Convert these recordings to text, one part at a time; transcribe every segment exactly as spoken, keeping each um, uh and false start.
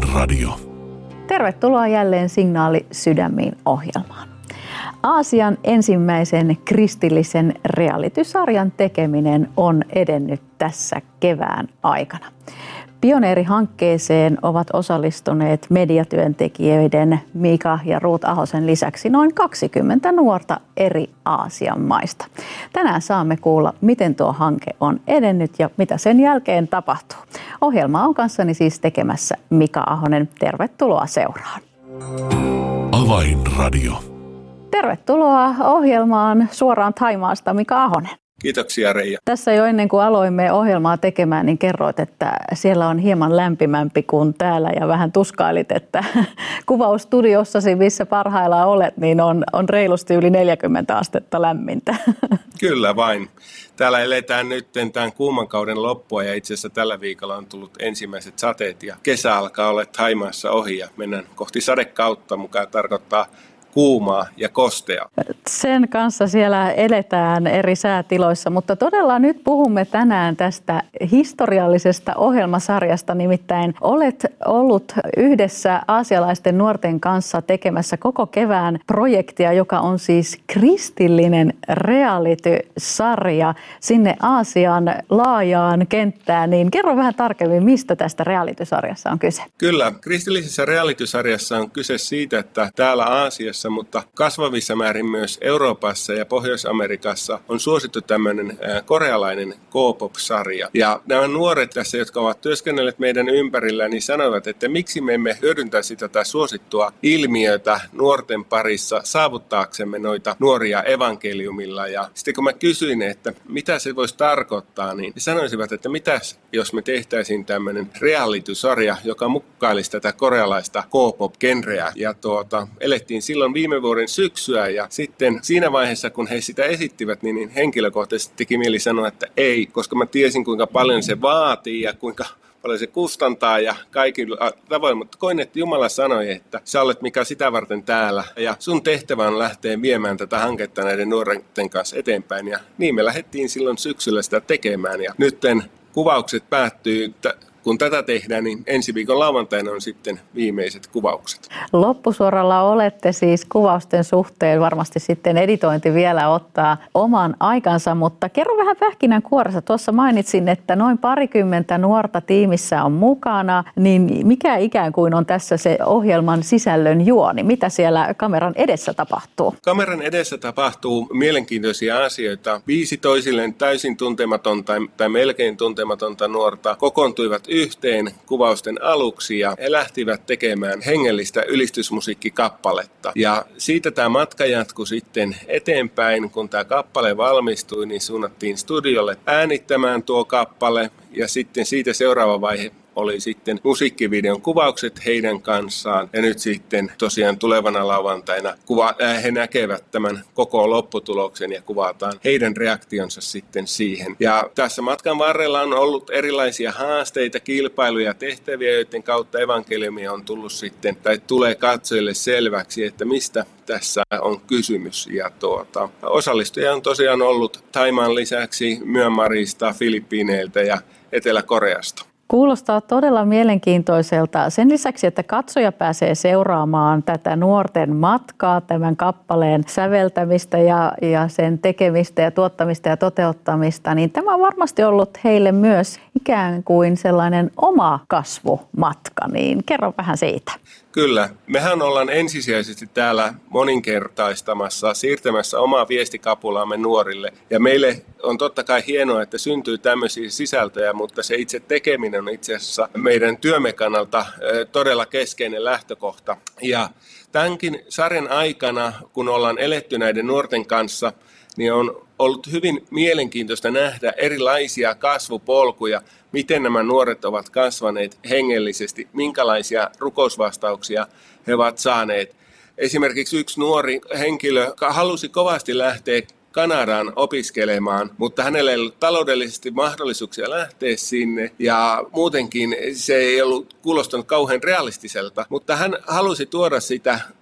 Avainradio. Tervetuloa jälleen Signaali sydämiin -ohjelmaan. Aasian ensimmäisen kristillisen reality-sarjan tekeminen on edennyt tässä kevään aikana. Pioneerihankkeeseen ovat osallistuneet mediatyöntekijöiden Mika ja Ruut Ahosen lisäksi noin kaksikymmentä nuorta eri Aasian maista. Tänään saamme kuulla, miten tuo hanke on edennyt ja mitä sen jälkeen tapahtuu. Ohjelma on kanssani siis tekemässä Mika Ahonen. Tervetuloa seuraan. Avainradio. Tervetuloa ohjelmaan suoraan Thaimaasta, Mika Ahonen. Kiitoksia, Reija. Tässä jo ennen kuin aloimme ohjelmaa tekemään, niin kerroit, että siellä on hieman lämpimämpi kuin täällä ja vähän tuskailit, että kuvaustudiossasi, missä parhaillaan olet, niin on, on reilusti yli neljäkymmentä astetta lämmintä. Kyllä vain. Täällä eletään nyt tämän kuuman kauden loppua ja itse asiassa tällä viikolla on tullut ensimmäiset sateet ja kesä alkaa olla Thaimaassa ohi ja mennään kohti sadekautta, mukaan tarkoittaa kuumaa ja kostea. Sen kanssa siellä eletään eri säätiloissa, mutta todella nyt puhumme tänään tästä historiallisesta ohjelmasarjasta. Nimittäin olet ollut yhdessä aasialaisten nuorten kanssa tekemässä koko kevään projektia, joka on siis kristillinen reality-sarja sinne Aasian laajaan kenttään. Niin kerro vähän tarkemmin, mistä tästä reality-sarjassa on kyse. Kyllä, kristillisessä reality-sarjassa on kyse siitä, että täällä Aasiassa, mutta kasvavissa määrin myös Euroopassa ja Pohjois-Amerikassa on suosittu tämmöinen korealainen K-pop-sarja. Ja nämä nuoret tässä, jotka ovat työskennelleet meidän ympärillä, niin sanoivat, että miksi me emme hyödyntäisi tätä suosittua ilmiötä nuorten parissa saavuttaaksemme noita nuoria evankeliumilla. Ja sitten kun mä kysyin, että mitä se voisi tarkoittaa, niin he sanoisivat, että mitäs jos me tehtäisiin tämmöinen reality-sarja, joka mukailisi tätä korealaista K-pop-genreä. Ja tuota, elettiin silloin viime vuoden syksyä ja sitten siinä vaiheessa, kun he sitä esittivät, niin henkilökohtaisesti teki mieli sanoa, että ei, koska mä tiesin kuinka paljon se vaatii ja kuinka paljon se kustantaa ja kaikilla tavoin, mutta koin, että Jumala sanoi, että sä olet Mika sitä varten täällä ja sun tehtävä on lähteä viemään tätä hanketta näiden nuorten kanssa eteenpäin ja niin me lähdettiin silloin syksyllä sitä tekemään ja nytten kuvaukset päättyy. Kun tätä tehdään, niin ensi viikon lauantaina on sitten viimeiset kuvaukset. Loppusuoralla olette siis kuvausten suhteen. Varmasti sitten editointi vielä ottaa oman aikansa, mutta kerro vähän pähkinänkuoressa. Tuossa mainitsin, että noin parikymmentä nuorta tiimissä on mukana. Niin mikä ikään kuin on tässä se ohjelman sisällön juoni? Mitä siellä kameran edessä tapahtuu? Kameran edessä tapahtuu mielenkiintoisia asioita. Viisi toisilleen täysin tuntematonta tai melkein tuntematonta nuorta kokoontuivat yhteen kuvausten aluksi ja he lähtivät tekemään hengellistä ylistysmusiikkikappaletta. Ja siitä tämä matka jatkui sitten eteenpäin, kun tämä kappale valmistui, niin suunnattiin studiolle äänittämään tuo kappale ja sitten siitä seuraava vaihe oli sitten musiikkivideon kuvaukset heidän kanssaan. Ja nyt sitten tosiaan tulevana lauantaina kuva, äh, he näkevät tämän koko lopputuloksen ja kuvataan heidän reaktionsa sitten siihen. Ja tässä matkan varrella on ollut erilaisia haasteita, kilpailuja, tehtäviä, joiden kautta evankeliumia on tullut sitten, tai tulee katsojille selväksi, että mistä tässä on kysymys. Ja tuota, osallistujia on tosiaan ollut Thaimaan lisäksi Myanmarista, Filippiineiltä ja Etelä-Koreasta. Kuulostaa todella mielenkiintoiselta. Sen lisäksi, että katsoja pääsee seuraamaan tätä nuorten matkaa, tämän kappaleen säveltämistä ja, ja sen tekemistä ja tuottamista ja toteuttamista, niin tämä on varmasti ollut heille myös ikään kuin sellainen oma kasvumatka. Niin kerro vähän siitä. Kyllä. Mehän ollaan ensisijaisesti täällä moninkertaistamassa, siirtämässä omaa viestikapulaamme nuorille. Ja meille on totta kai hienoa, että syntyy tämmöisiä sisältöjä, mutta se itse tekeminen on itse asiassa meidän työmme kannalta todella keskeinen lähtökohta. Ja tämänkin sarjan aikana, kun ollaan eletty näiden nuorten kanssa, niin on ollut hyvin mielenkiintoista nähdä erilaisia kasvupolkuja, miten nämä nuoret ovat kasvaneet hengellisesti, minkälaisia rukousvastauksia he ovat saaneet. Esimerkiksi yksi nuori henkilö halusi kovasti lähteä Kanadaan opiskelemaan, mutta hänellä ei ollut taloudellisesti mahdollisuuksia lähteä sinne ja muutenkin se ei ollut kuulostanut kauhean realistiselta, mutta hän halusi tuoda sitä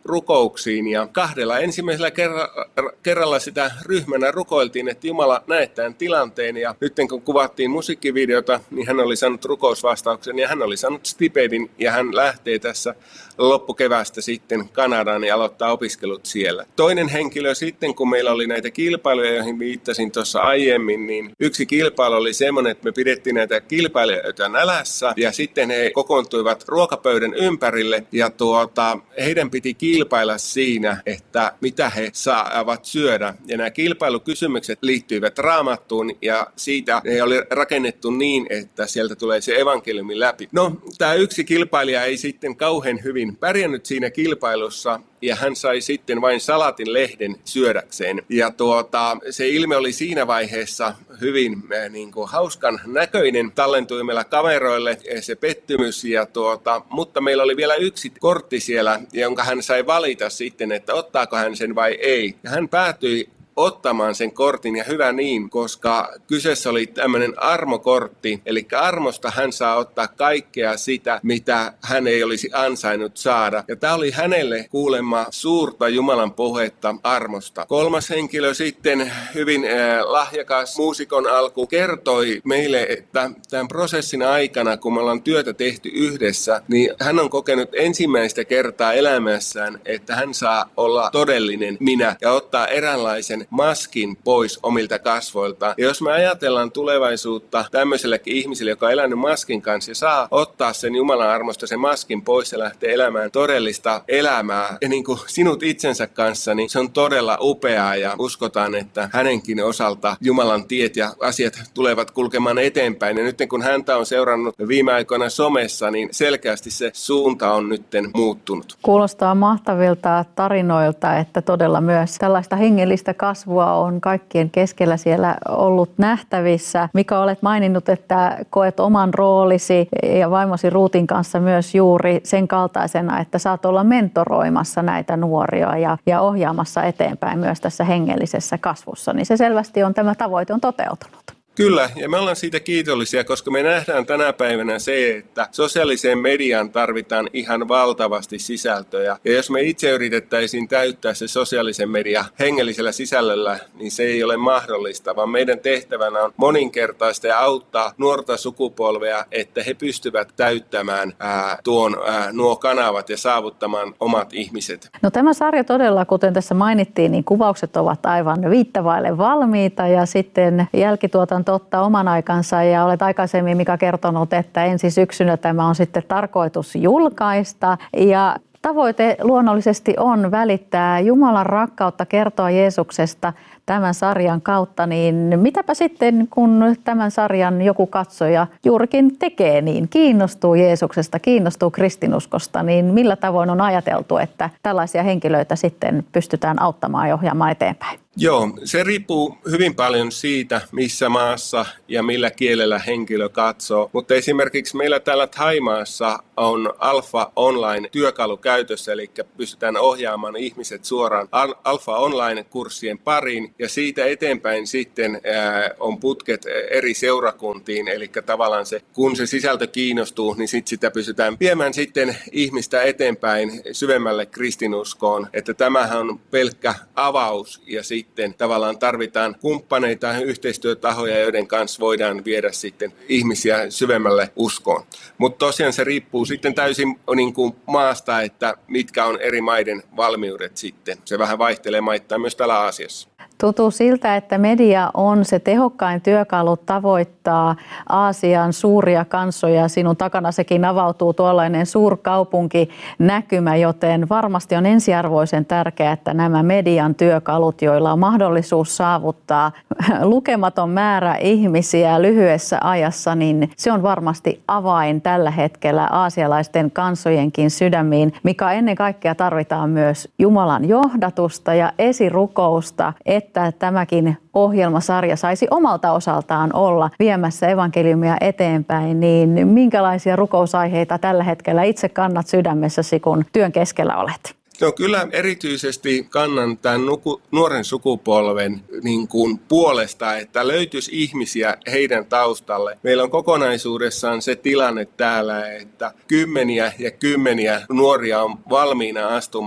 rukouksiin ja kahdella ensimmäisellä kerra, kerralla sitä ryhmänä rukoiltiin, että Jumala näet tämän tilanteen ja nyt kun kuvattiin musiikkivideota, niin hän oli saanut rukousvastauksen ja hän oli saanut stipendin ja hän lähtee tässä loppukeväästä sitten Kanadaan ja aloittaa opiskelut siellä. Toinen henkilö sitten, kun meillä oli näitä kilpailuja, joihin viittasin tuossa aiemmin, niin yksi kilpailu oli semmoinen, että me pidettiin näitä kilpailijoita nälässä ja sitten he kokoontuivat ruokapöydän ympärille ja tuota, heidän piti kilpailla siinä, että mitä he saavat syödä. Ja nämä kilpailukysymykset liittyivät Raamattuun ja siitä ne oli rakennettu niin, että sieltä tulee se evankeliumi läpi. No, tämä yksi kilpailija ei sitten kauhean hyvin pärjännyt siinä kilpailussa ja hän sai sitten vain salatin lehden syödäkseen. Ja tuota, se ilme oli siinä vaiheessa hyvin äh, niin kuin hauskan näköinen. Tallentui meillä kameroille se pettymys, ja tuota, mutta meillä oli vielä yksi kortti siellä, jonka hän sai valita sitten, että ottaako hän sen vai ei. Ja hän päätyi ottamaan sen kortin ja hyvä niin, koska kyseessä oli tämmöinen armokortti, eli armosta hän saa ottaa kaikkea sitä, mitä hän ei olisi ansainnut saada. Ja tämä oli hänelle kuulemma suurta Jumalan puhetta armosta. Kolmas henkilö sitten, hyvin äh, lahjakas muusikon alku, kertoi meille, että tämän prosessin aikana, kun me ollaan työtä tehty yhdessä, niin hän on kokenut ensimmäistä kertaa elämässään, että hän saa olla todellinen minä ja ottaa eräänlaisen maskin pois omilta kasvoilta. Ja jos me ajatellaan tulevaisuutta tämmöisellekin ihmiselle, joka on elänyt maskin kanssa ja saa ottaa sen Jumalan armosta sen maskin pois ja lähtee elämään todellista elämää ja niin kuin sinut itsensä kanssa, niin se on todella upeaa ja uskotaan, että hänenkin osalta Jumalan tiet ja asiat tulevat kulkemaan eteenpäin. Ja nyt kun häntä on seurannut viime aikoina somessa, niin selkeästi se suunta on nyt muuttunut. Kuulostaa mahtavilta tarinoilta, että todella myös tällaista hengellistä kasvua on kaikkien keskellä siellä ollut nähtävissä. Mika, olet maininnut, että koet oman roolisi ja vaimosi Ruutin kanssa myös juuri sen kaltaisena, että saat olla mentoroimassa näitä nuoria ja, ja ohjaamassa eteenpäin myös tässä hengellisessä kasvussa. Niin se selvästi on, tämä tavoite on toteutunut. Kyllä, ja me ollaan siitä kiitollisia, koska me nähdään tänä päivänä se, että sosiaaliseen mediaan tarvitaan ihan valtavasti sisältöjä. Ja jos me itse yritettäisiin täyttää se sosiaalisen median hengellisellä sisällöllä, niin se ei ole mahdollista, vaan meidän tehtävänä on moninkertaista ja auttaa nuorta sukupolvea, että he pystyvät täyttämään ää, tuon, ää, nuo kanavat ja saavuttamaan omat ihmiset. No tämä sarja todella, kuten tässä mainittiin, niin kuvaukset ovat aivan viittavaille valmiita ja sitten jälkituotanto ottaa oman aikansa ja olet aikaisemmin, Mika, kertonut, että ensi syksynä tämä on sitten tarkoitus julkaista ja tavoite luonnollisesti on välittää Jumalan rakkautta, kertoa Jeesuksesta tämän sarjan kautta, niin mitäpä sitten, kun tämän sarjan joku katsoja juurikin tekee niin, kiinnostuu Jeesuksesta, kiinnostuu kristinuskosta, niin millä tavoin on ajateltu, että tällaisia henkilöitä sitten pystytään auttamaan ja ohjaamaan eteenpäin? Joo, se riippuu hyvin paljon siitä, missä maassa ja millä kielellä henkilö katsoo. Mutta esimerkiksi meillä täällä Thaimaassa on Alpha Online-työkalu käytössä, eli pystytään ohjaamaan ihmiset suoraan Alpha Online-kurssien pariin. Ja siitä eteenpäin sitten ää, on putket eri seurakuntiin, eli tavallaan se, kun se sisältö kiinnostuu, niin sit sitä pystytään viemään sitten ihmistä eteenpäin syvemmälle kristinuskoon. Että tämähän on pelkkä avaus ja sitten Sitten tavallaan tarvitaan kumppaneita ja yhteistyötahoja, joiden kanssa voidaan viedä sitten ihmisiä syvemmälle uskoon. Mutta tosiaan se riippuu sitten täysin niin kuin maasta, että mitkä on eri maiden valmiudet sitten. Se vähän vaihtelee maittain myös täällä Aasiassa. Tuntuu siltä, että media on se tehokkain työkalu tavoittaa Aasian suuria kansoja. Sinun takana sekin avautuu tuollainen suurkaupunkinäkymä, joten varmasti on ensiarvoisen tärkeää, että nämä median työkalut, joilla on mahdollisuus saavuttaa lukematon määrä ihmisiä lyhyessä ajassa, niin se on varmasti avain tällä hetkellä aasialaisten kansojenkin sydämiin, mikä ennen kaikkea tarvitaan myös Jumalan johdatusta ja esirukousta, että että tämäkin ohjelmasarja saisi omalta osaltaan olla viemässä evankeliumia eteenpäin, niin minkälaisia rukousaiheita tällä hetkellä itse kannat sydämessäsi, kun työn keskellä olet? No kyllä erityisesti kannan tämän nuku, nuoren sukupolven niin kuin puolesta, että löytyisi ihmisiä heidän taustalle. Meillä on kokonaisuudessaan se tilanne täällä, että kymmeniä ja kymmeniä nuoria on valmiina astumaan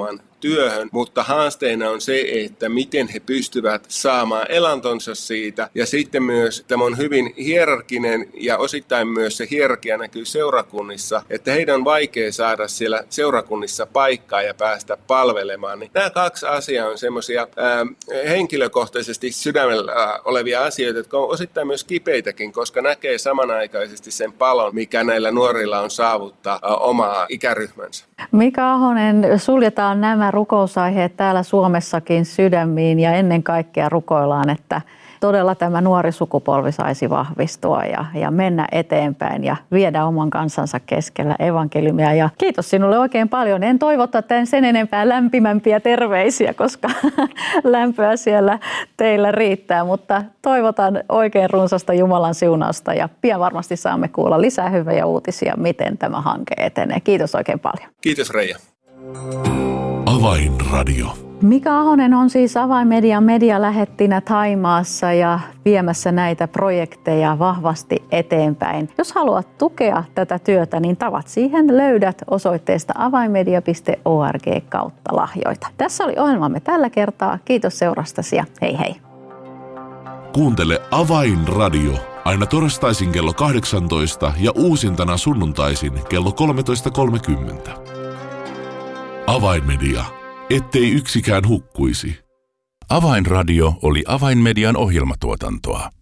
työhön, mutta haasteena on se, että miten he pystyvät saamaan elantonsa siitä. Ja sitten myös tämä on hyvin hierarkinen ja osittain myös se hierarkia näkyy seurakunnissa, että heidän on vaikea saada siellä seurakunnissa paikkaa ja päästä palvelemaan. Niin nämä kaksi asiaa on semmoisia henkilökohtaisesti sydämellä olevia asioita, jotka on osittain myös kipeitäkin, koska näkee samanaikaisesti sen palon, mikä näillä nuorilla on saavuttaa omaa ikäryhmänsä. Mika Ahonen, suljetaan nämä rukousaiheet täällä Suomessakin sydämiin ja ennen kaikkea rukoillaan, että todella tämä nuori sukupolvi saisi vahvistua ja, ja mennä eteenpäin ja viedä oman kansansa keskellä evankeliumia. Ja kiitos sinulle oikein paljon. En toivota tämän sen enempää lämpimämpiä terveisiä, koska lämpöä siellä teillä riittää, mutta toivotan oikein runsasta Jumalan siunausta ja pian varmasti saamme kuulla lisää hyviä uutisia, miten tämä hanke etenee. Kiitos oikein paljon. Kiitos Reija. Avainradio. Mika Ahonen on siis Avainmedian medialähettinä Thaimaassa ja viemässä näitä projekteja vahvasti eteenpäin. Jos haluat tukea tätä työtä, niin tavat siihen löydät osoitteesta avainmedia piste org kautta lahjoita. Tässä oli ohjelmamme tällä kertaa. Kiitos seurastasi ja hei hei. Kuuntele Avainradio aina torstaisin kello kahdeksantoista ja uusintana sunnuntaisin kello kolmetoista kolmekymmentä. Avainmedia. Ettei yksikään hukkuisi. Avainradio oli Avainmedian ohjelmatuotantoa.